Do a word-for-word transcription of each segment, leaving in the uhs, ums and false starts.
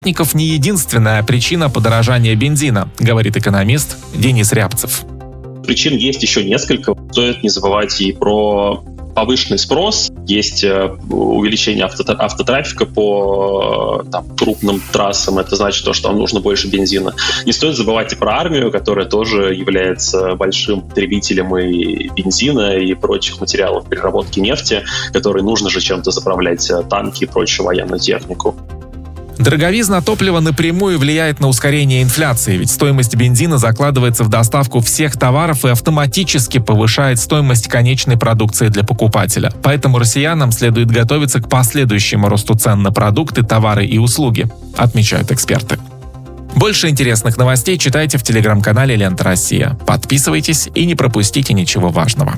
Не единственная причина подорожания бензина, говорит экономист Денис Рябцев. Причин есть еще несколько. Стоит не забывать и про повышенный спрос. Есть увеличение авто, автотрафика по там, крупным трассам. Это значит, то, что нам нужно больше бензина. Не стоит забывать и про армию, которая тоже является большим потребителем и бензина, и прочих материалов переработки нефти, которые нужно же чем-то заправлять танки и прочую военную технику. Дороговизна топлива напрямую влияет на ускорение инфляции, ведь стоимость бензина закладывается в доставку всех товаров и автоматически повышает стоимость конечной продукции для покупателя. Поэтому россиянам следует готовиться к последующему росту цен на продукты, товары и услуги, отмечают эксперты. Больше интересных новостей читайте в телеграм-канале «Лента Россия». Подписывайтесь и не пропустите ничего важного.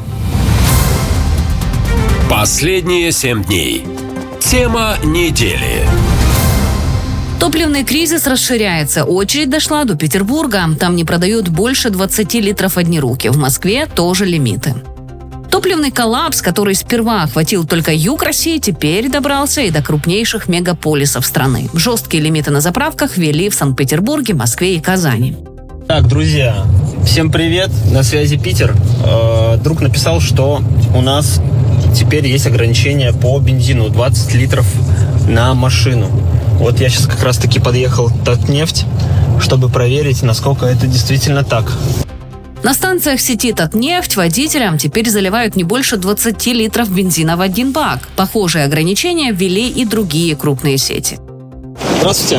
Последние семь дней. Тема недели. Топливный кризис расширяется. Очередь дошла до Петербурга. Там не продают больше двадцати литров одни руки. В Москве тоже лимиты. Топливный коллапс, который сперва охватил только юг России, теперь добрался и до крупнейших мегаполисов страны. Жесткие лимиты на заправках ввели в Санкт-Петербурге, Москве и Казани. Так, друзья, всем привет. На связи Питер. Э, друг написал, что у нас теперь есть ограничение по бензину. двадцать литров на машину. Вот я сейчас как раз-таки подъехал в Татнефть, чтобы проверить, насколько это действительно так. На станциях сети Татнефть водителям теперь заливают не больше двадцати литров бензина в один бак. Похожие ограничения ввели и другие крупные сети. Здравствуйте.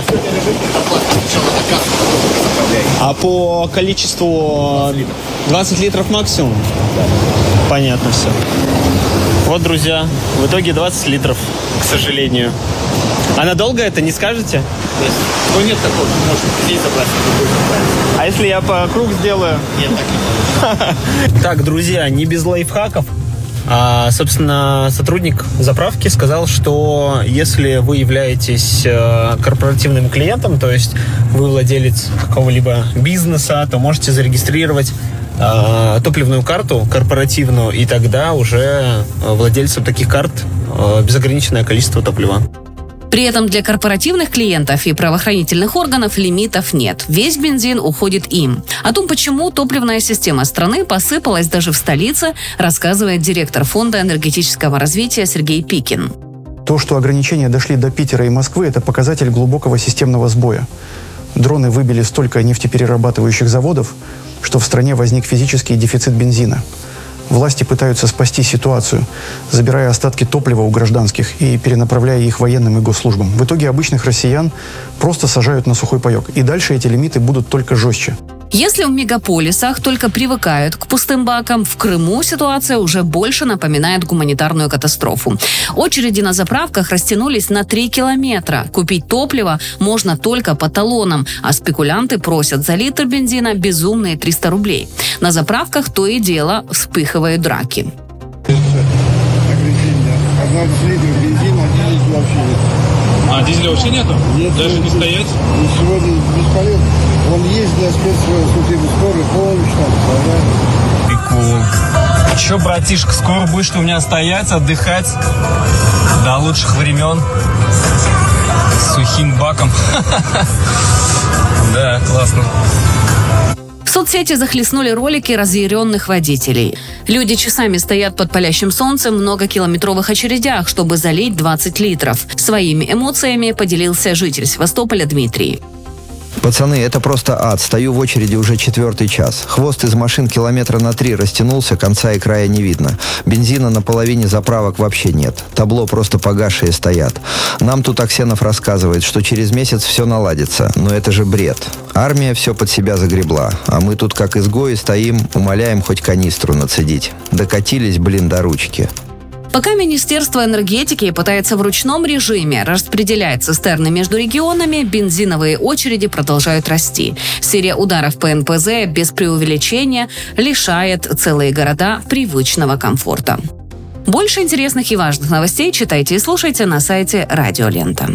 А по количеству двадцать литров максимум? Понятно все. Вот, друзья, в итоге двадцать литров, к сожалению. А надолго это, не скажете? Ну, нет такого, может здесь забрать, а если я по круг сделаю? Нет, так не можешь. Так, друзья, не без лайфхаков. А, собственно, сотрудник заправки сказал, что если вы являетесь э, корпоративным клиентом, то есть вы владелец какого-либо бизнеса, то можете зарегистрировать э, топливную карту корпоративную, и тогда уже владельцам таких карт э, безограниченное количество топлива. При этом для корпоративных клиентов и правоохранительных органов лимитов нет. Весь бензин уходит им. О том, почему топливная система страны посыпалась даже в столице, рассказывает директор Фонда энергетического развития Сергей Пикин. То, что ограничения дошли до Питера и Москвы, это показатель глубокого системного сбоя. Дроны выбили столько нефтеперерабатывающих заводов, что в стране возник физический дефицит бензина. Власти пытаются спасти ситуацию, забирая остатки топлива у гражданских и перенаправляя их военным и госслужбам. В итоге обычных россиян просто сажают на сухой паек. И дальше эти лимиты будут только жестче. Если в мегаполисах только привыкают к пустым бакам, в Крыму ситуация уже больше напоминает гуманитарную катастрофу. Очереди на заправках растянулись на три километра. Купить топливо можно только по талонам, а спекулянты просят за литр бензина безумные триста рублей. На заправках то и дело вспыхивают драки. А дизеля вообще нету? Нет, даже не стоять? Сегодня бесполезно. Он есть для спецслужбы скорой помощи, там, Прикол. Че, братишка, скоро будешь у меня стоять, отдыхать до лучших времен с сухим баком. Да, классно. В соцсети захлестнули ролики разъяренных водителей. Люди часами стоят под палящим солнцем в многокилометровых очередях, чтобы залить двадцать литров. Своими эмоциями поделился житель Севастополя Дмитрий. Пацаны, это просто ад. Стою в очереди уже четвертый час. Хвост из машин километра на три растянулся, конца и края не видно. Бензина на половине заправок вообще нет. Табло просто погасшие стоят. Нам тут Аксенов рассказывает, что через месяц все наладится. Но это же бред. Армия все под себя загребла. А мы тут как изгои стоим, умоляем хоть канистру нацедить. Докатились, блин, до ручки. Пока Министерство энергетики пытается в ручном режиме распределять цистерны между регионами, бензиновые очереди продолжают расти. Серия ударов по эн пэ зэ без преувеличения лишает целые города привычного комфорта. Больше интересных и важных новостей читайте и слушайте на сайте Радио Лента.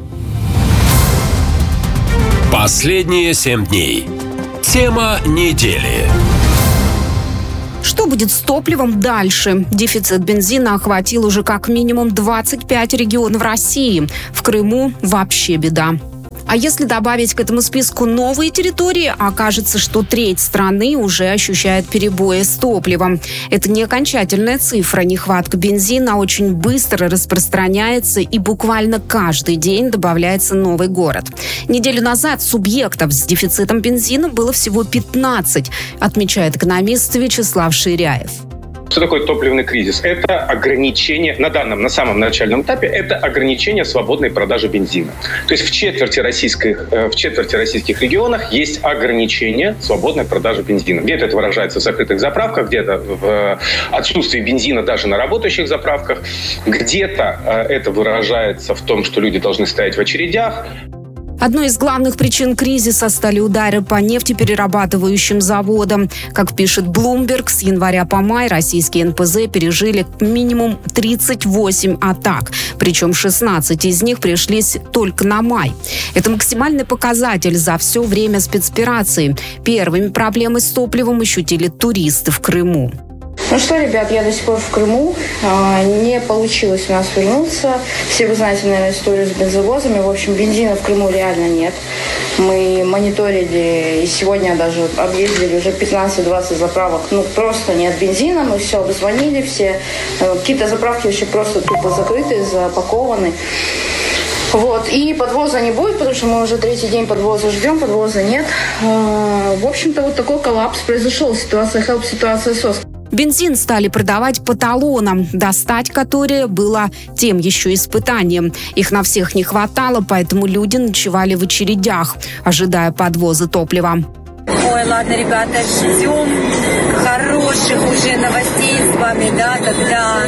Последние семь дней. Тема недели. Что будет с топливом дальше? Дефицит бензина охватил уже как минимум двадцать пять регионов России. В Крыму вообще беда. А если добавить к этому списку новые территории, окажется, что треть страны уже ощущает перебои с топливом. Это не окончательная цифра. Нехватка бензина очень быстро распространяется, и буквально каждый день добавляется новый город. Неделю назад субъектов с дефицитом бензина было всего пятнадцать, отмечает экономист Вячеслав Ширяев. Что такое топливный кризис? Это ограничение, на данном, на самом начальном этапе, это ограничение свободной продажи бензина. То есть в четверти российских, в четверти российских регионах есть ограничение свободной продажи бензина. Где-то это выражается в закрытых заправках, где-то в отсутствии бензина даже на работающих заправках, где-то это выражается в том, что люди должны стоять в очередях. Одной из главных причин кризиса стали удары по нефтеперерабатывающим заводам. Как пишет Bloomberg, с января по май российские эн пэ зэ пережили минимум тридцать восемь атак. Причем шестнадцать из них пришлись только на май. Это максимальный показатель за все время спецоперации. Первыми проблемы с топливом ощутили туристы в Крыму. Ну что, ребят, я до сих пор в Крыму. Не получилось у нас вернуться. Все вы знаете, наверное, историю с бензовозами. В общем, бензина в Крыму реально нет. Мы мониторили, и сегодня даже объездили уже пятнадцать-двадцать заправок. Ну, просто нет бензина. Мы все обзвонили, все. Какие-то заправки вообще просто тупо закрыты, запакованы. Вот. И подвоза не будет, потому что мы уже третий день подвоза ждем, подвоза нет. В общем-то, вот такой коллапс произошел. Ситуация help, ситуация сос. Бензин стали продавать по талонам, достать которые было тем еще испытанием. Их на всех не хватало, поэтому люди ночевали в очередях, ожидая подвоза топлива. Ой, ладно, ребята, ждем хороших уже новостей с вами, да, когда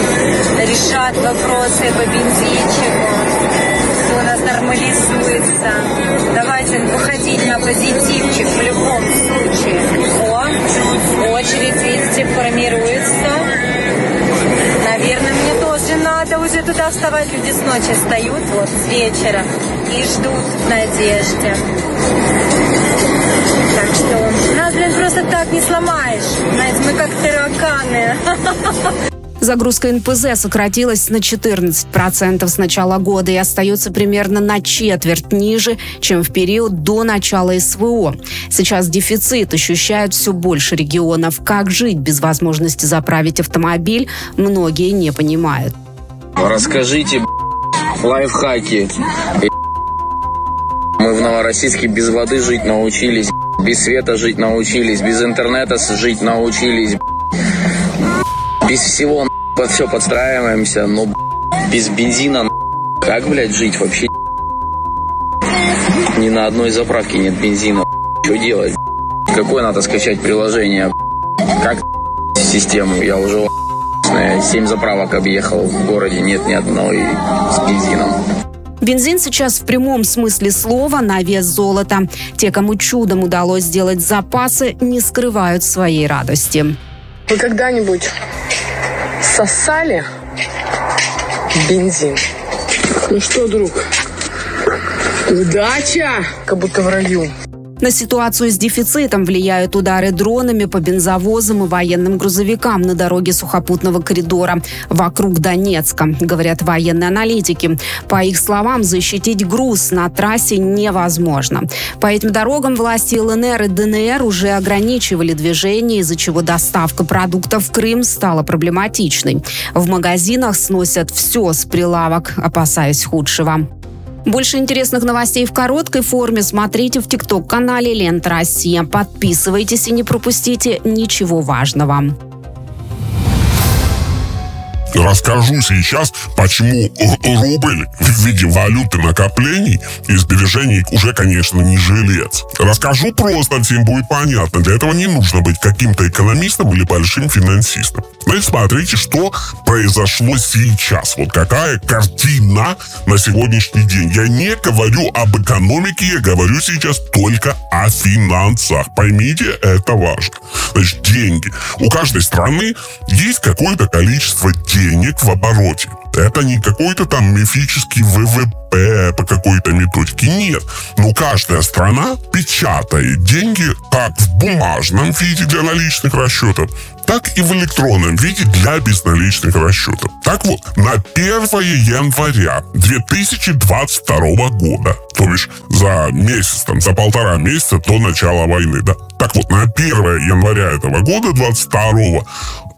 решат вопросы по бензинчику, все у нас нормализуется. Давайте выходить на позитивчик в любом случае. О, очередь, видите, формируется. Наверное, мне тоже надо уже туда вставать. Люди с ночи встают, вот, с вечера, и ждут в надежде. Так что нас, блин, просто так не сломаешь. Знаете, мы как тараканы. Загрузка эн пэ зэ сократилась на четырнадцать процентов с начала года и остается примерно на четверть ниже, чем в период до начала эс вэ о. Сейчас дефицит ощущают все больше регионов. Как жить без возможности заправить автомобиль, многие не понимают. Расскажите, лайфхаки. Мы в Новороссийске без воды жить научились, без света жить научились, без интернета жить научились, без всего под все подстраиваемся, но без бензина как, блядь, жить вообще? Ни на одной заправке нет бензина. Что делать? Какое надо скачать приложение? Как систему? Я уже семь заправок объехал в городе, нет ни одной с бензином. Бензин сейчас в прямом смысле слова на вес золота. Те, кому чудом удалось сделать запасы, не скрывают своей радости. Вы когда-нибудь сосали бензин? Ну что, друг, удача, как будто в раю. На ситуацию с дефицитом влияют удары дронами по бензовозам и военным грузовикам на дороге сухопутного коридора вокруг Донецка, говорят военные аналитики. По их словам, защитить груз на трассе невозможно. По этим дорогам власти эл эн эр и дэ эн эр уже ограничивали движение, из-за чего доставка продуктов в Крым стала проблематичной. В магазинах сносят все с прилавок, опасаясь худшего. Больше интересных новостей в короткой форме смотрите в тикток-канале «Лента Россия». Подписывайтесь и не пропустите ничего важного. Расскажу сейчас, почему рубль в виде валюты накоплений и сбережений уже, конечно, не жилец. Расскажу просто, всем будет понятно. Для этого не нужно быть каким-то экономистом или большим финансистом. Значит, смотрите, что произошло сейчас. Вот какая картина на сегодняшний день. Я не говорю об экономике, я говорю сейчас только о финансах. Поймите, это важно. Значит, деньги. У каждой страны есть какое-то количество денег. денег в обороте. Это не какой-то там мифический вэ вэ пэ по какой-то методике. Нет. Но каждая страна печатает деньги как в бумажном виде для наличных расчетов, так и в электронном виде для безналичных расчетов. Так вот, на первое января две тысячи двадцать второго года, то бишь за за месяц, там, за полтора месяца до начала войны, да. Так вот, на первое января этого года, двадцать второго,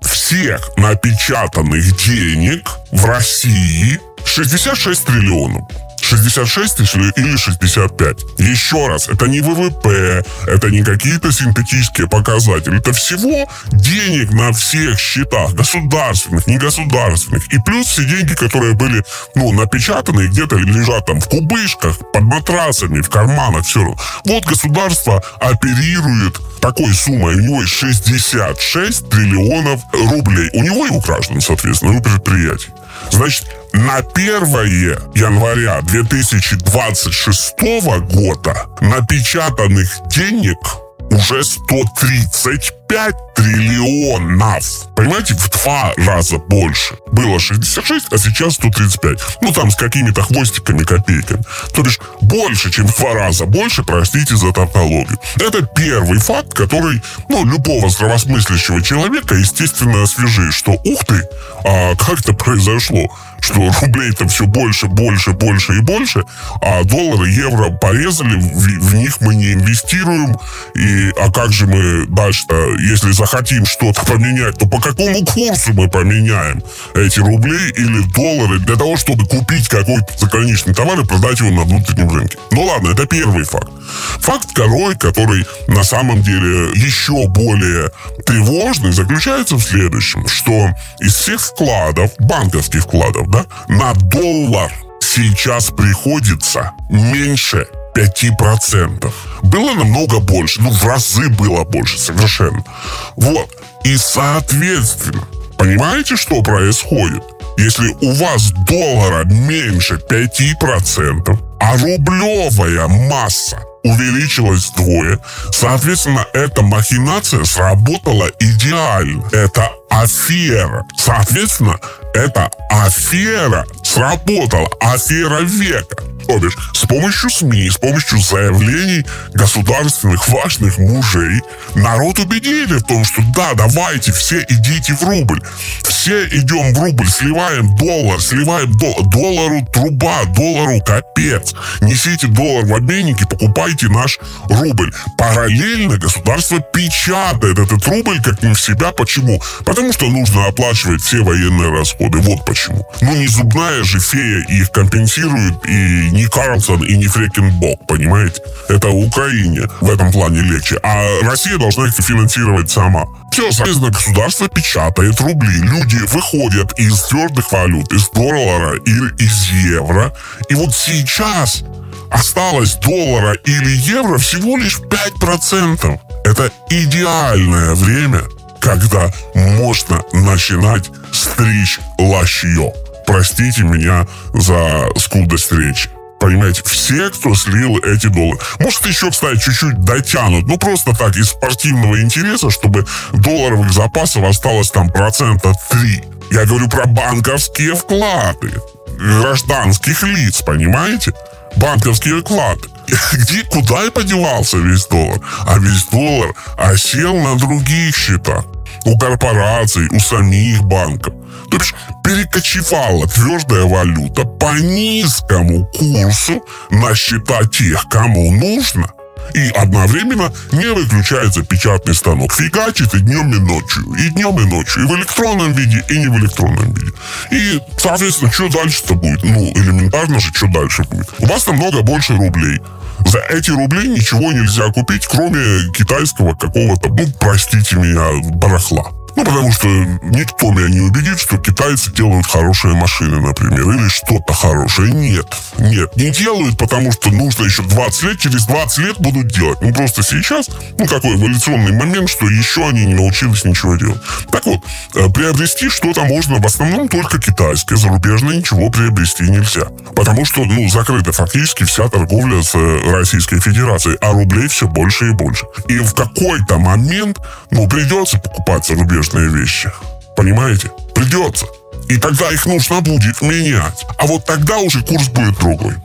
всех напечатанных денег в России шестьдесят шесть триллионов. шестьдесят шесть или шестьдесят пять. Еще раз, это не ВВП, это не какие-то синтетические показатели. Это всего денег на всех счетах, государственных, негосударственных. И плюс все деньги, которые были, ну, напечатаны и где-то лежат там в кубышках, под матрасами, в карманах, все равно. Вот государство оперирует такой суммой. У него шестьдесят шесть триллионов рублей. У него и у граждан, соответственно, и у предприятий. Значит, на первое января две тысячи двадцать шестого года напечатанных денег уже сто тридцать пять триллионов. Понимаете, в два раза больше. Было шестьдесят шесть, а сейчас сто тридцать пять. Ну, там с какими-то хвостиками, копейками. То бишь, больше, чем в два раза больше, простите за тавтологию. Это первый факт, который, ну, любого здравомыслящего человека, естественно, освежит, что, ух ты, а как это произошло? Что рублей-то все больше, больше, больше и больше, а доллары, евро порезали, в, в них мы не инвестируем. И, а как же мы дальше-то, если захотим что-то поменять, то по какому курсу мы поменяем эти рубли или доллары для того, чтобы купить какой-то заграничный товар и продать его на внутреннем рынке? Ну ладно, это первый факт. Факт второй, который на самом деле еще более тревожный, заключается в следующем, что из всех вкладов, банковских вкладов, да, на доллар сейчас приходится меньше пяти процентов. Было намного больше, ну в разы было больше совершенно. Вот. И соответственно, понимаете, что происходит? Если у вас доллара меньше пяти процентов, а рублевая масса увеличилась вдвое, соответственно, эта махинация сработала идеально. Это афера. Соответственно, эта афера сработала. Афера века. То бишь, с помощью СМИ, с помощью заявлений государственных важных мужей народ убедили в том, что да, давайте, все идите в рубль. Все идем в рубль, сливаем доллар, сливаем доллар. Доллару труба, доллару капец. Несите доллар в обменники, покупайте наш рубль. Параллельно государство печатает этот рубль как не в себя. Почему? Потому что нужно оплачивать все военные расходы. Вот почему. Ну, не зубная же фея их компенсирует, и не Карлсон, и не Фрекенбок, понимаете? Это Украине в этом плане легче. А Россия должна их финансировать сама. Все, соответственно, государство печатает рубли. Люди выходят из твердых валют, из доллара или из евро. И вот сейчас осталось доллара или евро всего лишь пять процентов. Это идеальное время, когда можно начинать стричь лащье. Простите меня за скудость речи. Понимаете, все, кто слил эти доллары. Может, еще, кстати, чуть-чуть дотянут. Ну, просто так, из спортивного интереса, чтобы долларовых запасов осталось там процента три. Я говорю про банковские вклады гражданских лиц, понимаете? Банковские вклады. Где, куда и подевался весь доллар? А весь доллар осел на других счетах. У корпораций, у самих банков. То бишь, перекочевала твердая валюта по низкому курсу на счета тех, кому нужно. И одновременно не выключается печатный станок. Фигачит и днем, и ночью. И днем, и ночью. И в электронном виде, и не в электронном виде. И, соответственно, что дальше-то будет? Ну, элементарно же, что дальше будет? У вас намного больше рублей. За эти рубли ничего нельзя купить, кроме китайского какого-то, ну, простите меня, барахла. Ну, потому что никто меня не убедит, что китайцы делают хорошие машины, например, или что-то хорошее. Нет, нет, не делают, потому что нужно еще двадцать лет, через двадцать лет будут делать. Ну, просто сейчас, ну, какой эволюционный момент, что еще они не научились ничего делать. Так вот, приобрести что-то можно в основном только китайское, зарубежное ничего приобрести нельзя. Потому что, ну, закрыта фактически вся торговля с Российской Федерацией, а рублей все больше и больше. И в какой-то момент, ну, придется покупать зарубежные вещи. Понимаете? Придется. И тогда их нужно будет менять. А вот тогда уже курс будет другой.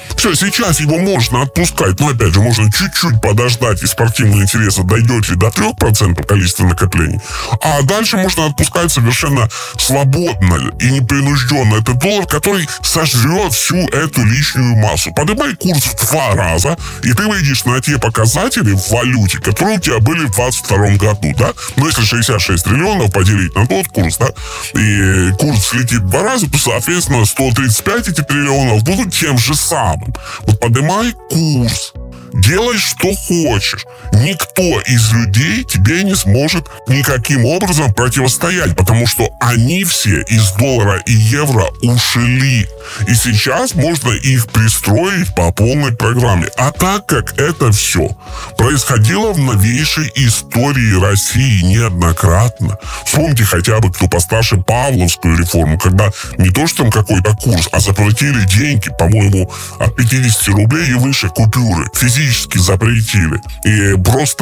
Все, сейчас его можно отпускать, но опять же, можно чуть-чуть подождать, и спортивные интересы дойдете до трех процентов количества накоплений, а дальше можно отпускать совершенно свободно и непринужденно этот доллар, который сожрет всю эту лишнюю массу. Поднимай курс в два раза, и ты выйдешь на те показатели в валюте, которые у тебя были в двадцать втором году, да? Ну, если шестьдесят шесть триллионов поделить на тот курс, да, и курс слетит в два раза, то, соответственно, сто тридцать пять эти триллионов будут тем же самым. Вот поднимай курс, делай, что хочешь. Никто из людей тебе не сможет никаким образом противостоять, потому что они все из доллара и евро ушли. И сейчас можно их пристроить по полной программе. А так как это все происходило в новейшей истории России неоднократно, вспомните хотя бы, кто постарше, Павловскую реформу, когда не то что там какой-то курс, а запретили деньги, по-моему, от пятьдесят рублей и выше купюры. Физически запретили. И просто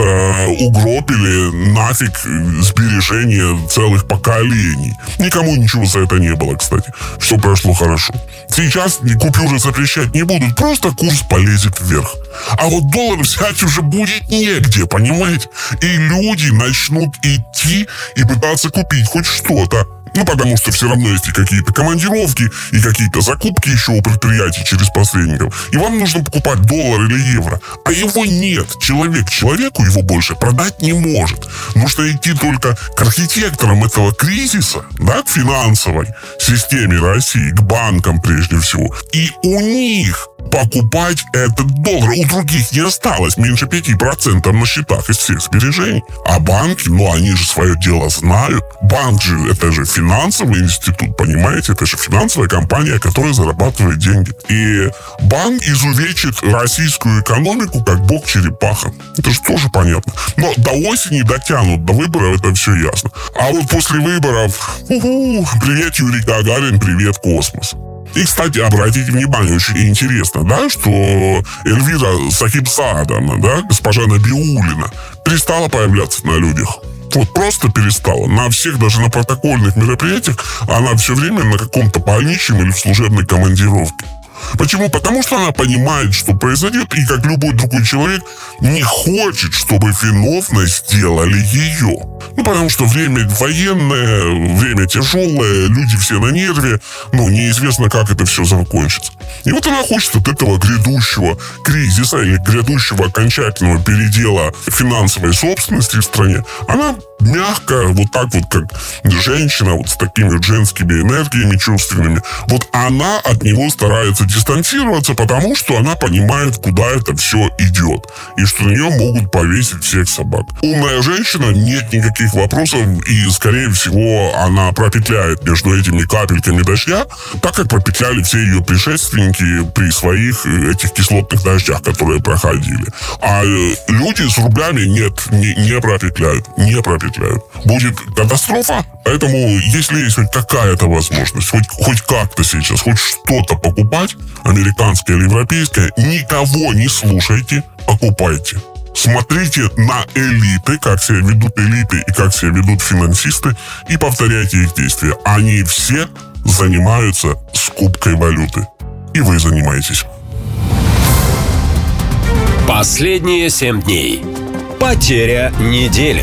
угробили нафиг сбережения целых поколений. Никому ничего за это не было, кстати. Что прошло хорошо. Сейчас купюры запрещать не будут, просто курс полезет вверх. А вот доллар взять уже будет негде, понимаете? И люди начнут идти и пытаться купить хоть что-то. Ну, потому что все равно есть и какие-то командировки, и какие-то закупки еще у предприятий через посредников. И вам нужно покупать доллар или евро. А его нет. Человек человеку его больше продать не может. Нужно идти только к архитекторам этого кризиса, да, к финансовой системе России, к банкам прежде всего. И у них покупать этот доллар. У других не осталось меньше пяти процентов на счетах из всех сбережений. А банки, ну, они же свое дело знают. Банк же, это же финансовый институт, понимаете? Это же финансовая компания, которая зарабатывает деньги. И банк изувечит российскую экономику, как бог черепаха. Это же тоже понятно. Но до осени дотянут, до выборов это все ясно. А вот после выборов, у-ху, привет, Юрий Гагарин, привет, космос. И, кстати, обратите внимание, очень интересно, да, что Эльвира Сахибзадовна, да, госпожа Набиуллина, перестала появляться на людях. Вот просто перестала. На всех, даже на протокольных мероприятиях, она все время на каком-то больничном или в служебной командировке. Почему? Потому что она понимает, что произойдет, и как любой другой человек не хочет, чтобы виновной сделали ее. Ну, потому что время военное, время тяжелое, люди все на нерве, ну, неизвестно, как это все закончится. И вот она хочет от этого грядущего кризиса или грядущего окончательного передела финансовой собственности в стране, она мягко, вот так вот, как женщина, вот с такими вот женскими энергиями чувственными, вот она от него старается дистанцироваться, потому что она понимает, куда это все идет, и что на нее могут повесить всех собак. Умная женщина, нет никаких вопросов, и, скорее всего, она пропетляет между этими капельками дождя, так как пропетляли все ее предшественники при своих этих кислотных дождях, которые проходили. А люди с рублями нет, не, не пропетляют, не пропетляют. Будет катастрофа, поэтому если есть хоть какая-то возможность, хоть, хоть как-то сейчас, хоть что-то покупать, американское или европейское, никого не слушайте, покупайте. Смотрите на элиты, как себя ведут элиты и как себя ведут финансисты, и повторяйте их действия. Они все занимаются скупкой валюты. И вы занимаетесь. Последние семь дней. Потеря недели.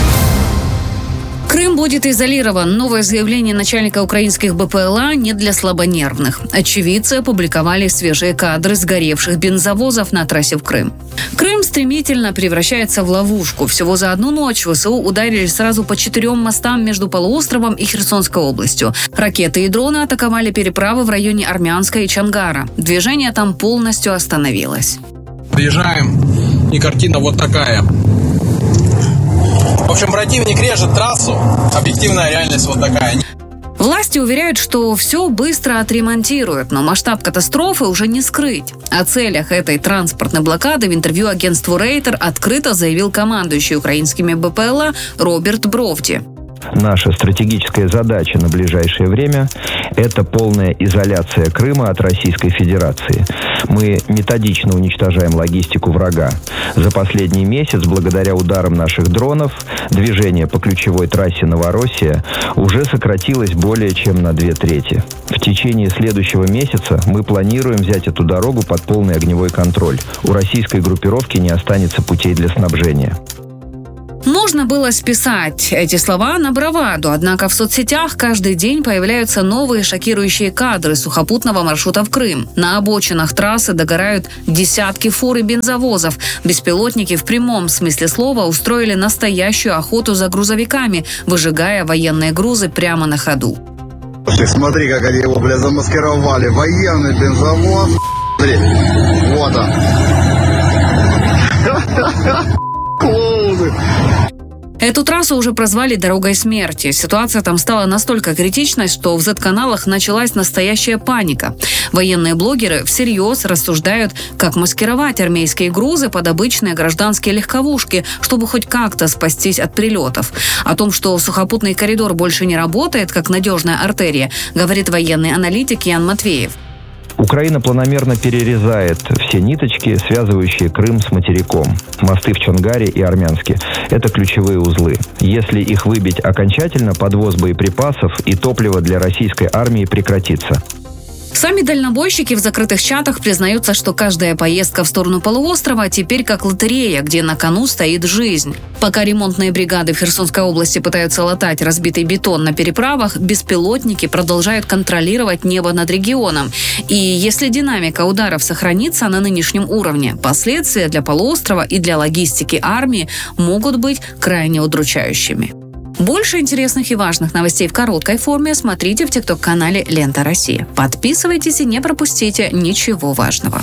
Крым будет изолирован. Новое заявление начальника украинских БПЛА не для слабонервных. Очевидцы опубликовали свежие кадры сгоревших бензовозов на трассе в Крым. Крым стремительно превращается в ловушку. Всего за одну ночь ВСУ ударили сразу по четырем мостам между полуостровом и Херсонской областью. Ракеты и дроны атаковали переправы в районе Армянска и Чангара. Движение там полностью остановилось. Приезжаем, и картина вот такая. В общем, противник режет трассу, объективная реальность вот такая. Власти уверяют, что все быстро отремонтируют, но масштаб катастрофы уже не скрыть. О целях этой транспортной блокады в интервью агентству Рейтер открыто заявил командующий украинскими БПЛА Роберт Бровді. Наша стратегическая задача на ближайшее время – это полная изоляция Крыма от Российской Федерации. Мы методично уничтожаем логистику врага. За последний месяц, благодаря ударам наших дронов, движение по ключевой трассе Новороссия уже сократилось более чем на две трети. В течение следующего месяца мы планируем взять эту дорогу под полный огневой контроль. У российской группировки не останется путей для снабжения. Можно было списать эти слова на браваду, однако в соцсетях каждый день появляются новые шокирующие кадры сухопутного маршрута в Крым. На обочинах трассы догорают десятки фур и бензовозов. Беспилотники в прямом смысле слова устроили настоящую охоту за грузовиками, выжигая военные грузы прямо на ходу. Ты смотри, как они его, бля, замаскировали. Военный бензовоз. Смотри, вот он. Клоуны. Эту трассу уже прозвали «дорогой смерти». Ситуация там стала настолько критичной, что в зет-каналах началась настоящая паника. Военные блогеры всерьез рассуждают, как маскировать армейские грузы под обычные гражданские легковушки, чтобы хоть как-то спастись от прилетов. О том, что сухопутный коридор больше не работает, как надежная артерия, говорит военный аналитик Ян Матвеев. Украина планомерно перерезает все ниточки, связывающие Крым с материком. Мосты в Чонгаре и Армянске – это ключевые узлы. Если их выбить окончательно, подвоз боеприпасов и топлива для российской армии прекратится. Сами дальнобойщики в закрытых чатах признаются, что каждая поездка в сторону полуострова теперь как лотерея, где на кону стоит жизнь. Пока ремонтные бригады в Херсонской области пытаются латать разбитый бетон на переправах, беспилотники продолжают контролировать небо над регионом. И если динамика ударов сохранится на нынешнем уровне, последствия для полуострова и для логистики армии могут быть крайне удручающими. Больше интересных и важных новостей в короткой форме смотрите в тикток-канале «Лента Россия». Подписывайтесь и не пропустите ничего важного.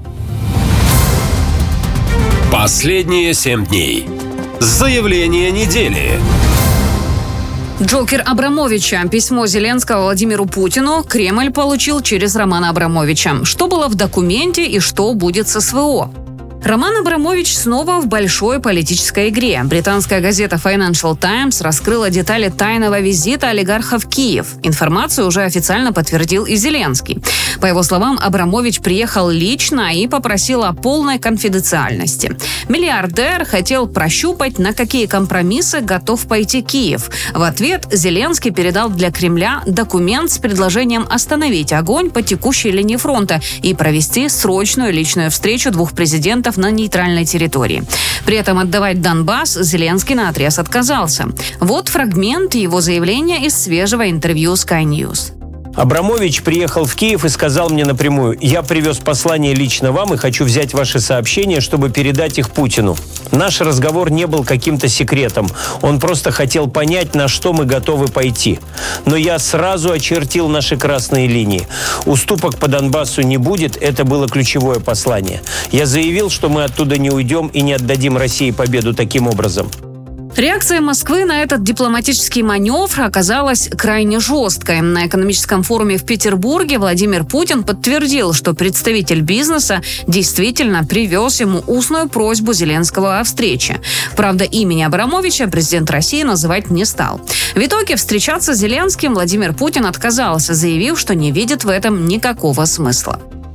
Последние семь дней. Заявление недели. Джокер Абрамовича. Письмо Зеленского Владимиру Путину Кремль получил через Романа Абрамовича. Что было в документе и что будет с СВО? Роман Абрамович снова в большой политической игре. Британская газета Financial Times раскрыла детали тайного визита олигарха в Киев. Информацию уже официально подтвердил и Зеленский. По его словам, Абрамович приехал лично и попросил о полной конфиденциальности. Миллиардер хотел прощупать, на какие компромиссы готов пойти Киев. В ответ Зеленский передал для Кремля документ с предложением остановить огонь по текущей линии фронта и провести срочную личную встречу двух президентов на нейтральной территории. При этом отдавать Донбасс Зеленский наотрез отказался. Вот фрагмент его заявления из свежего интервью Sky News. Абрамович приехал в Киев и сказал мне напрямую: «Я привез послание лично вам и хочу взять ваши сообщения, чтобы передать их Путину». Наш разговор не был каким-то секретом. Он просто хотел понять, на что мы готовы пойти. Но я сразу очертил наши красные линии. Уступок по Донбассу не будет, это было ключевое послание. Я заявил, что мы оттуда не уйдем и не отдадим России победу таким образом. Реакция Москвы на этот дипломатический маневр оказалась крайне жесткой. На экономическом форуме в Петербурге Владимир Путин подтвердил, что представитель бизнеса действительно привез ему устную просьбу Зеленского о встрече. Правда, имени Абрамовича президент России называть не стал. В итоге встречаться с Зеленским Владимир Путин отказался, заявив, что не видит в этом никакого смысла.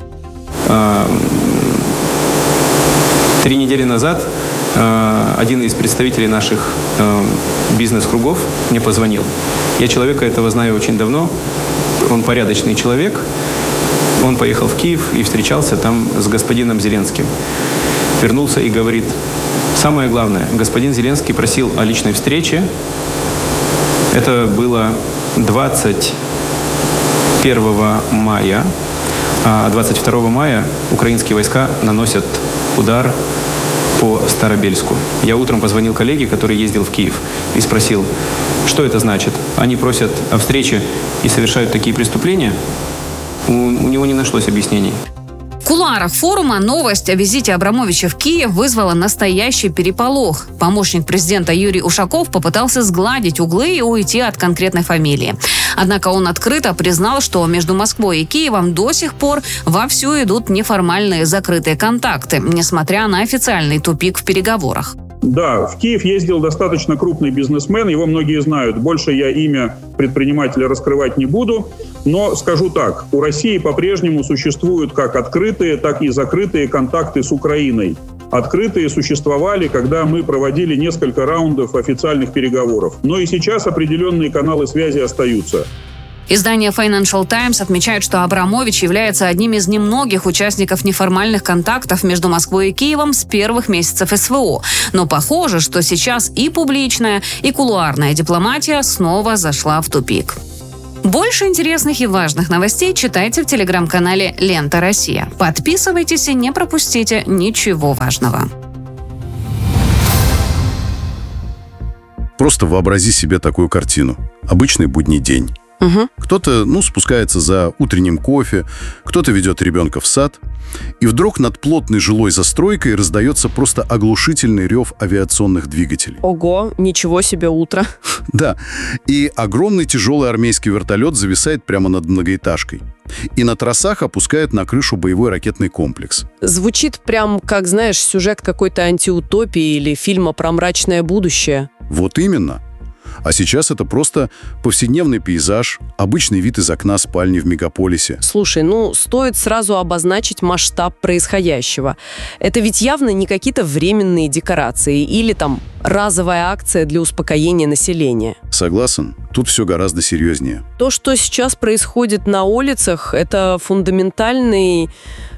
Три недели назад один из представителей наших бизнес-кругов мне позвонил. Я человека этого знаю очень давно. Он порядочный человек. Он поехал в Киев и встречался там с господином Зеленским. Вернулся и говорит: самое главное, господин Зеленский просил о личной встрече. Это было двадцать первого мая. А двадцать второго мая украинские войска наносят удар по Старобельску. Я утром позвонил коллеге, который ездил в Киев, и спросил, что это значит. Они просят о встрече и совершают такие преступления? У, у него не нашлось объяснений. В кулуарах форума новость о визите Абрамовича в Киев вызвала настоящий переполох. Помощник президента Юрий Ушаков попытался сгладить углы и уйти от конкретной фамилии. Однако он открыто признал, что между Москвой и Киевом до сих пор вовсю идут неформальные закрытые контакты, несмотря на официальный тупик в переговорах. Да, в Киев ездил достаточно крупный бизнесмен, его многие знают. Больше я имя предпринимателя раскрывать не буду, но скажу так, у России по-прежнему существуют как открытые, так и закрытые контакты с Украиной. Открытые существовали, когда мы проводили несколько раундов официальных переговоров. Но и сейчас определенные каналы связи остаются. Издание Financial Times отмечает, что Абрамович является одним из немногих участников неформальных контактов между Москвой и Киевом с первых месяцев СВО. Но похоже, что сейчас и публичная, и кулуарная дипломатия снова зашла в тупик. Больше интересных и важных новостей читайте в телеграм-канале «Лента Россия». Подписывайтесь и не пропустите ничего важного. Просто вообрази себе такую картину. Обычный будний день. Угу. Кто-то, ну, спускается за утренним кофе, кто-то ведет ребенка в сад, и вдруг над плотной жилой застройкой раздается просто оглушительный рев авиационных двигателей. Ого, ничего себе утро. Да, и огромный тяжелый армейский вертолет зависает прямо над многоэтажкой. И на тросах опускает на крышу боевой ракетный комплекс. Звучит прям, как, знаешь, сюжет какой-то антиутопии или фильма про мрачное будущее. Вот именно. А сейчас это просто повседневный пейзаж, обычный вид из окна спальни в мегаполисе. Слушай, ну, стоит сразу обозначить масштаб происходящего. Это ведь явно не какие-то временные декорации или там разовая акция для успокоения населения. Согласен. Тут все гораздо серьезнее. То, что сейчас происходит на улицах, это фундаментальный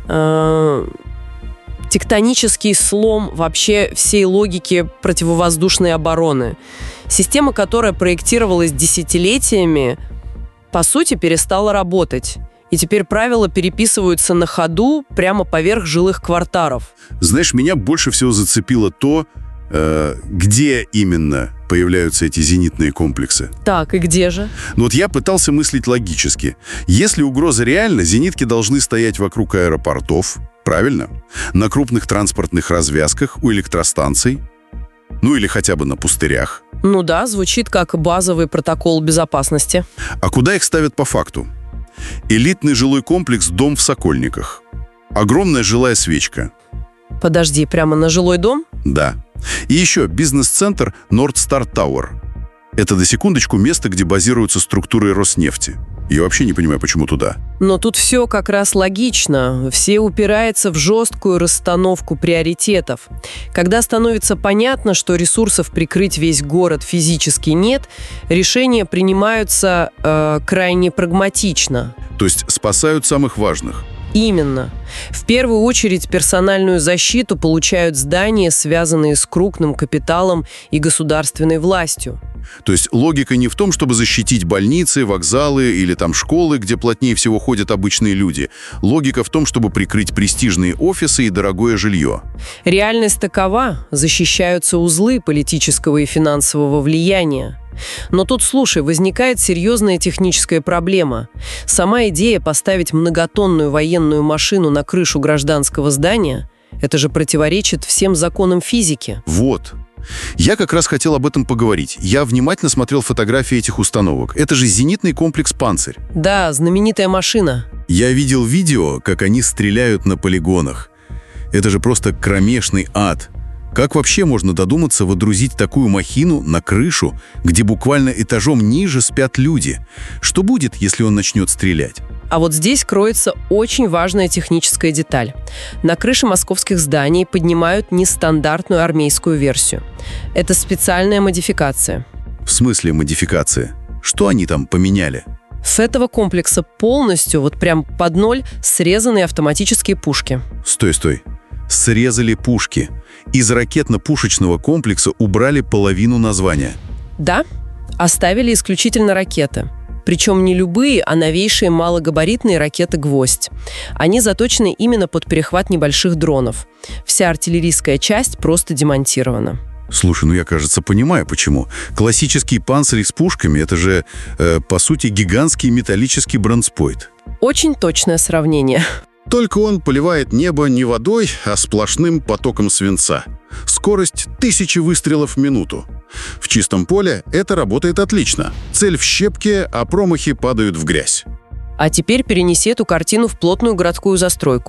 э, тектонический слом вообще всей логики противовоздушной обороны. Система, которая проектировалась десятилетиями, по сути, перестала работать. И теперь правила переписываются на ходу прямо поверх жилых кварталов. Знаешь, меня больше всего зацепило то, э, где именно появляются эти зенитные комплексы. Так, и где же? Ну вот я пытался мыслить логически. Если угроза реальна, зенитки должны стоять вокруг аэропортов, правильно? На крупных транспортных развязках, у электростанций. Ну или хотя бы на пустырях. Ну да, звучит как базовый протокол безопасности. А куда их ставят по факту? Элитный жилой комплекс «Дом в Сокольниках». Огромная жилая свечка. Подожди, прямо на жилой дом? Да. И еще бизнес-центр «Нордстар Тауэр». Это, до секундочку, место, где базируются структуры Роснефти. Я вообще не понимаю, почему туда. Но тут все как раз логично. Все упирается в жесткую расстановку приоритетов. Когда становится понятно, что ресурсов прикрыть весь город физически нет, решения принимаются э, крайне прагматично. То есть спасают самых важных. Именно. В первую очередь персональную защиту получают здания, связанные с крупным капиталом и государственной властью. То есть логика не в том, чтобы защитить больницы, вокзалы или там школы, где плотнее всего ходят обычные люди. Логика в том, чтобы прикрыть престижные офисы и дорогое жилье. Реальность такова. Защищаются узлы политического и финансового влияния. Но тут, слушай, возникает серьезная техническая проблема. Сама идея поставить многотонную военную машину на крышу гражданского здания – это же противоречит всем законам физики. Вот. Я как раз хотел об этом поговорить. Я внимательно смотрел фотографии этих установок. Это же зенитный комплекс «Панцирь». Да, знаменитая машина. Я видел видео, как они стреляют на полигонах. Это же просто кромешный ад. Как вообще можно додуматься водрузить такую махину на крышу, где буквально этажом ниже спят люди? Что будет, если он начнет стрелять? А вот здесь кроется очень важная техническая деталь. На крыше московских зданий поднимают нестандартную армейскую версию. Это специальная модификация. В смысле модификация? Что они там поменяли? С этого комплекса полностью, вот прям под ноль, срезаны автоматические пушки. Стой, стой. Срезали пушки. Из ракетно-пушечного комплекса убрали половину названия. Да, оставили исключительно ракеты. Причем не любые, а новейшие малогабаритные ракеты «Гвоздь». Они заточены именно под перехват небольших дронов. Вся артиллерийская часть просто демонтирована. Слушай, ну я, кажется, понимаю, почему. Классический «Панцирь» с пушками – это же, э, по сути, гигантский металлический бронспойт. Очень точное сравнение. Только он поливает небо не водой, а сплошным потоком свинца. Скорость тысячи выстрелов в минуту. В чистом поле это работает отлично. Цель в щепке, а промахи падают в грязь. А теперь перенеси эту картину в плотную городскую застройку.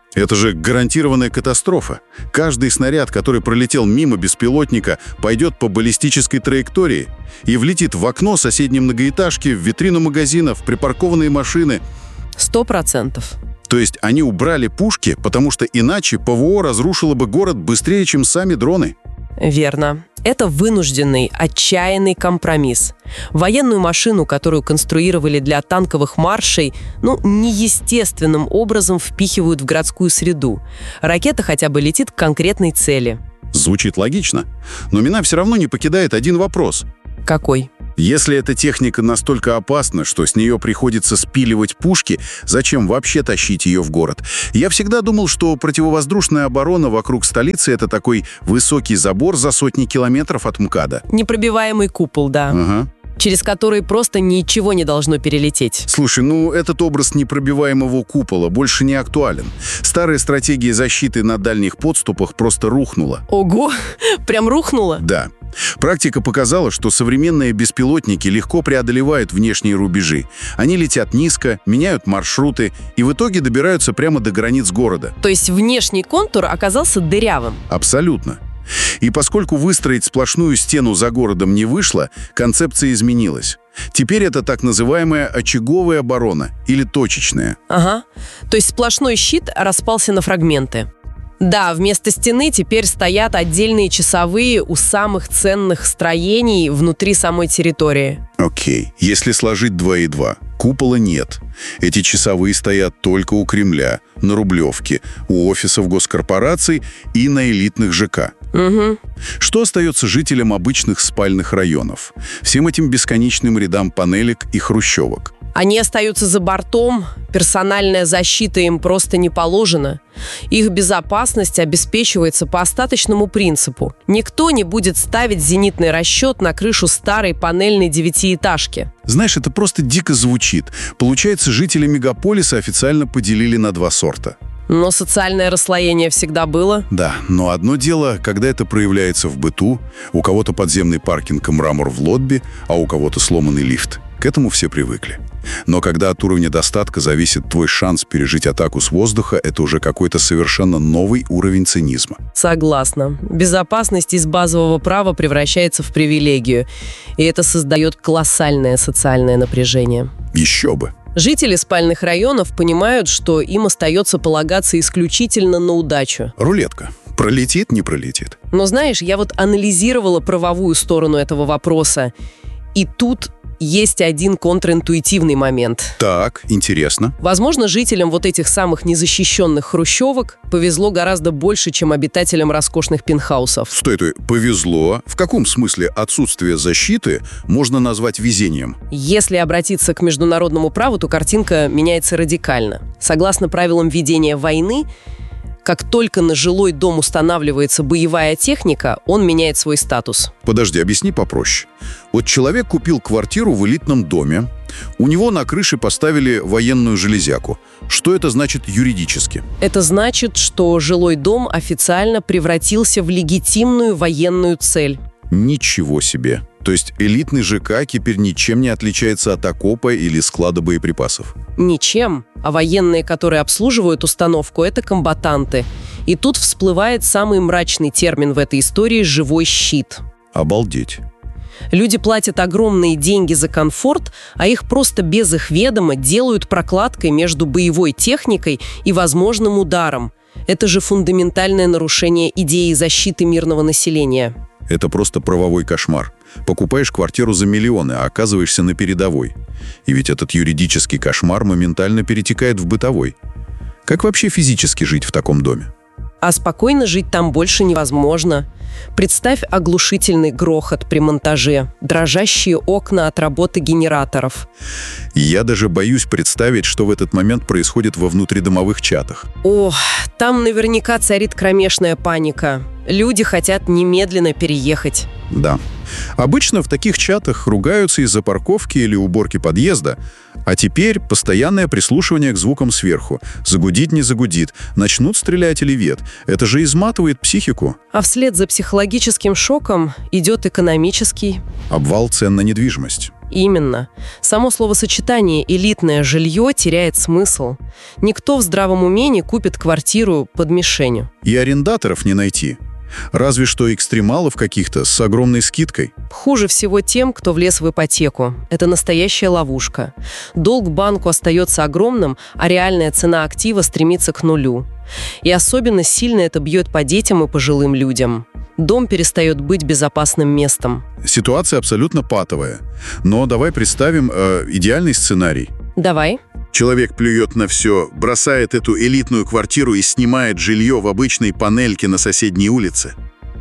Это же гарантированная катастрофа. Каждый снаряд, который пролетел мимо беспилотника, пойдет по баллистической траектории и влетит в окно соседней многоэтажки, в витрину магазина, в припаркованные машины. Сто процентов. То есть они убрали пушки, потому что иначе ПВО разрушило бы город быстрее, чем сами дроны. Верно. Это вынужденный, отчаянный компромисс. Военную машину, которую конструировали для танковых маршей, ну, неестественным образом впихивают в городскую среду. Ракета хотя бы летит к конкретной цели. Звучит логично. Но меня все равно не покидает один вопрос. Какой? Если эта техника настолько опасна, что с нее приходится спиливать пушки, зачем вообще тащить ее в город? Я всегда думал, что противовоздушная оборона вокруг столицы — это такой высокий забор за сотни километров от МКАДа. Непробиваемый купол, да. Ага. Через который просто ничего не должно перелететь. Слушай, ну этот образ непробиваемого купола больше не актуален. Старая стратегия защиты на дальних подступах просто рухнула. Ого, прям рухнула? Да. Практика показала, что современные беспилотники легко преодолевают внешние рубежи. Они летят низко, меняют маршруты и в итоге добираются прямо до границ города. То есть внешний контур оказался дырявым? Абсолютно. И поскольку выстроить сплошную стену за городом не вышло, концепция изменилась. Теперь это так называемая очаговая оборона или точечная. Ага. То есть сплошной щит распался на фрагменты. Да, вместо стены теперь стоят отдельные часовые у самых ценных строений внутри самой территории. Окей, если сложить два и два, купола нет. Эти часовые стоят только у Кремля, на Рублевке, у офисов госкорпораций и на элитных ЖК. Угу. Что остается жителям обычных спальных районов? Всем этим бесконечным рядам панелек и хрущевок. Они остаются за бортом, персональная защита им просто не положена. Их безопасность обеспечивается по остаточному принципу. Никто не будет ставить зенитный расчет на крышу старой панельной девятиэтажки. Знаешь, это просто дико звучит. Получается, жители мегаполиса официально поделили на два сорта. Но социальное расслоение всегда было. Да, но одно дело, когда это проявляется в быту, у кого-то подземный паркинг и мрамор в лобби, а у кого-то сломанный лифт. К этому все привыкли. Но когда от уровня достатка зависит твой шанс пережить атаку с воздуха, это уже какой-то совершенно новый уровень цинизма. Согласна. Безопасность из базового права превращается в привилегию. И это создает колоссальное социальное напряжение. Еще бы. Жители спальных районов понимают, что им остается полагаться исключительно на удачу. Рулетка. Пролетит, не пролетит. Но знаешь, я вот анализировала правовую сторону этого вопроса. И тут есть один контринтуитивный момент. Так, интересно. Возможно, жителям вот этих самых незащищенных хрущевок повезло гораздо больше, чем обитателям роскошных пентхаусов. Стой, стой, повезло? В каком смысле отсутствие защиты можно назвать везением? Если обратиться к международному праву, то картинка меняется радикально. Согласно правилам ведения войны, как только на жилой дом устанавливается боевая техника, он меняет свой статус. Подожди, объясни попроще. Вот человек купил квартиру в элитном доме, у него на крыше поставили военную железяку. Что это значит юридически? Это значит, что жилой дом официально превратился в легитимную военную цель. Ничего себе. То есть элитный ЖК теперь ничем не отличается от окопа или склада боеприпасов? Ничем. А военные, которые обслуживают установку, это комбатанты. И тут всплывает самый мрачный термин в этой истории – живой щит. Обалдеть. Люди платят огромные деньги за комфорт, а их просто без их ведома делают прокладкой между боевой техникой и возможным ударом. Это же фундаментальное нарушение идеи защиты мирного населения. Это просто правовой кошмар. Покупаешь квартиру за миллионы, а оказываешься на передовой. И ведь этот юридический кошмар моментально перетекает в бытовой. Как вообще физически жить в таком доме? А спокойно жить там больше невозможно. Представь оглушительный грохот при монтаже, дрожащие окна от работы генераторов. Я даже боюсь представить, что в этот момент происходит во внутридомовых чатах. О, там наверняка царит кромешная паника. Люди хотят немедленно переехать. Да. Обычно в таких чатах ругаются из-за парковки или уборки подъезда, а теперь постоянное прислушивание к звукам сверху. Загудит, не загудит, начнут стрелять или нет. Это же изматывает психику. А вслед за психологическим шоком идет экономический. Обвал цен на недвижимость. Именно. Само словосочетание «элитное жилье» теряет смысл. Никто в здравом уме не купит квартиру под мишенью. И арендаторов не найти. Разве что экстремалов каких-то с огромной скидкой. Хуже всего тем, кто влез в ипотеку. Это настоящая ловушка. Долг банку остается огромным, а реальная цена актива стремится к нулю. И особенно сильно это бьет по детям и пожилым людям. Дом перестает быть безопасным местом. Ситуация абсолютно патовая. Но давай представим э, идеальный сценарий. Давай. Человек плюет на все, бросает эту элитную квартиру и снимает жилье в обычной панельке на соседней улице.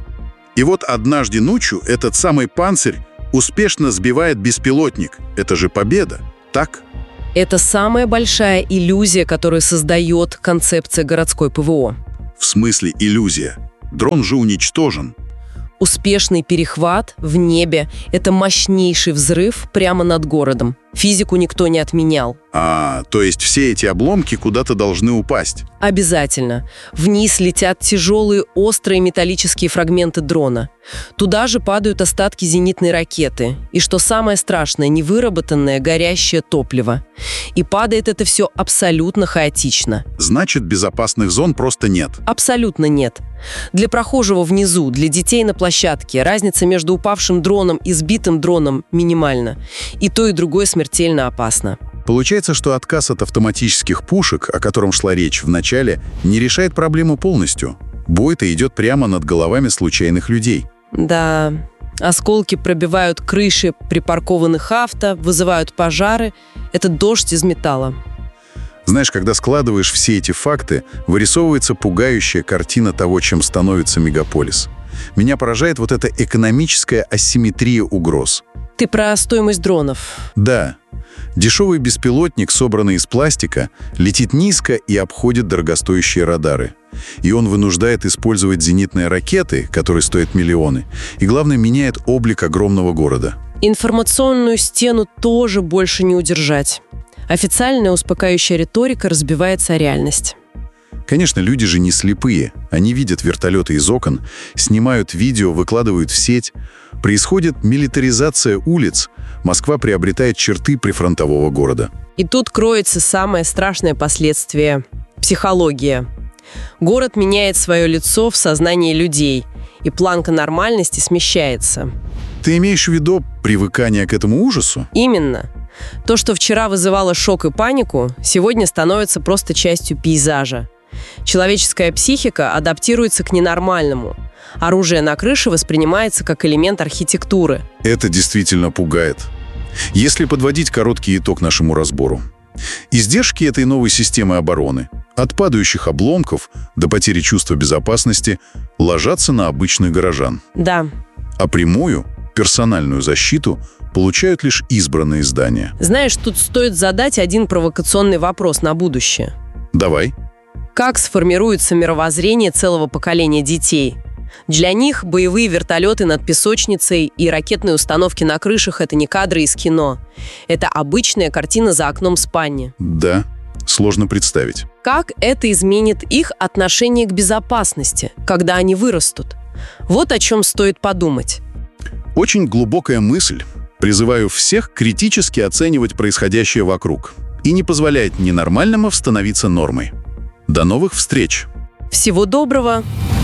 И вот однажды ночью этот самый панцирь успешно сбивает беспилотник. Это же победа, так? Это самая большая иллюзия, которую создает концепция городской ПВО. В смысле иллюзия? Дрон же уничтожен. Успешный перехват в небе – это мощнейший взрыв прямо над городом. Физику никто не отменял. А, то есть все эти обломки куда-то должны упасть? Обязательно. Вниз летят тяжелые, острые металлические фрагменты дрона. Туда же падают остатки зенитной ракеты. И что самое страшное, невыработанное горящее топливо. И падает это все абсолютно хаотично. Значит, безопасных зон просто нет? Абсолютно нет. Для прохожего внизу, для детей на площадке разница между упавшим дроном и сбитым дроном минимальна. И то, и другое смертельно опасно. Получается, что отказ от автоматических пушек, о котором шла речь в начале, не решает проблему полностью. Бой-то идет прямо над головами случайных людей. Да, осколки пробивают крыши припаркованных авто, вызывают пожары. Это дождь из металла. Знаешь, когда складываешь все эти факты, вырисовывается пугающая картина того, чем становится мегаполис. Меня поражает вот эта экономическая асимметрия угроз. Ты про стоимость дронов? Да. Дешевый беспилотник, собранный из пластика, летит низко и обходит дорогостоящие радары. И он вынуждает использовать зенитные ракеты, которые стоят миллионы, и, главное, меняет облик огромного города. Информационную стену тоже больше не удержать. Официальная успокаивающая риторика разбивается о реальность. Конечно, люди же не слепые. Они видят вертолеты из окон, снимают видео, выкладывают в сеть. Происходит милитаризация улиц. Москва приобретает черты прифронтового города. И тут кроется самое страшное последствие – психология. Город меняет свое лицо в сознании людей, и планка нормальности смещается. Ты имеешь в виду привыкание к этому ужасу? Именно. То, что вчера вызывало шок и панику, сегодня становится просто частью пейзажа. Человеческая психика адаптируется к ненормальному. Оружие на крыше воспринимается как элемент архитектуры. Это действительно пугает. Если подводить короткий итог нашему разбору. Издержки этой новой системы обороны, от падающих обломков до потери чувства безопасности, ложатся на обычных горожан. Да. А прямую, персональную защиту получают лишь избранные здания. Знаешь, тут стоит задать один провокационный вопрос на будущее. Давай. Как сформируется мировоззрение целого поколения детей? Для них боевые вертолеты над песочницей и ракетные установки на крышах – это не кадры из кино. Это обычная картина за окном спальни. Да, сложно представить. Как это изменит их отношение к безопасности, когда они вырастут? Вот о чем стоит подумать. Очень глубокая мысль. Призываю всех критически оценивать происходящее вокруг и не позволять ненормальному становиться нормой. До новых встреч! Всего доброго!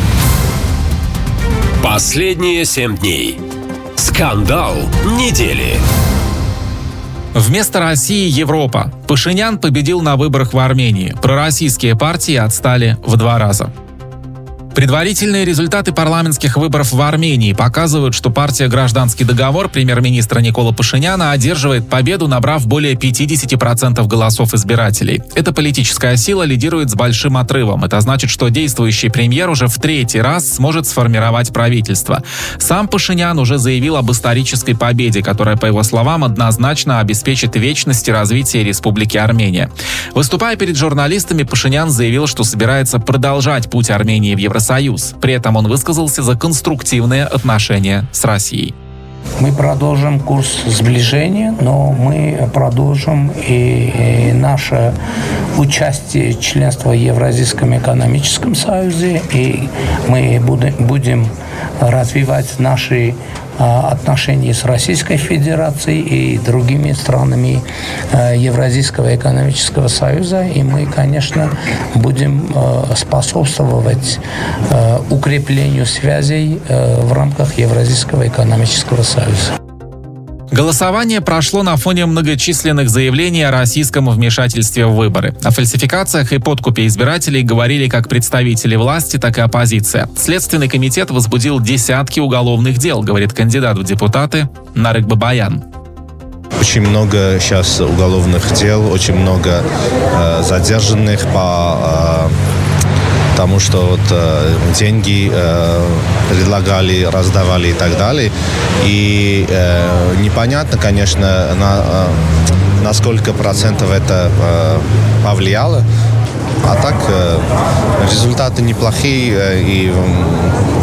Последние семь дней. Скандал недели. Вместо России – Европа. Пашинян победил на выборах в Армении. Пророссийские партии отстали в два раза. Предварительные результаты парламентских выборов в Армении показывают, что партия «Гражданский договор» премьер-министра Никола Пашиняна одерживает победу, набрав более пятьдесят процентов голосов избирателей. Эта политическая сила лидирует с большим отрывом. Это значит, что действующий премьер уже в третий раз сможет сформировать правительство. Сам Пашинян уже заявил об исторической победе, которая, по его словам, однозначно обеспечит вечность и развитие Республики Армения. Выступая перед журналистами, Пашинян заявил, что собирается продолжать путь Армении в Евросоюз. Союз. При этом он высказался за конструктивные отношения с Россией. Мы продолжим курс сближения, но мы продолжим и наше участие, членство в Евразийском экономическом союзе, и мы будем развивать наши отношений с Российской Федерацией и другими странами Евразийского экономического союза. И мы, конечно, будем способствовать укреплению связей в рамках Евразийского экономического союза. Голосование прошло на фоне многочисленных заявлений о российском вмешательстве в выборы. О фальсификациях и подкупе избирателей говорили как представители власти, так и оппозиция. Следственный комитет возбудил десятки уголовных дел, говорит кандидат в депутаты Нарык Бабаян. Очень много сейчас уголовных дел, очень много э, задержанных по... Э, Потому что вот, э, деньги э, предлагали, раздавали и так далее. И э, непонятно, конечно, на, э, на сколько процентов это э, повлияло. А так э, результаты неплохие. Э, и